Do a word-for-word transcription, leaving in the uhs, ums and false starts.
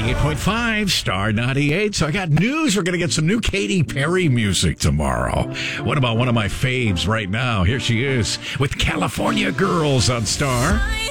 ninety-eight point five, Star ninety-eight. So I got news. We're going to get some new Katy Perry music tomorrow. What about one of my faves right now? Here she is with California Girls on Star.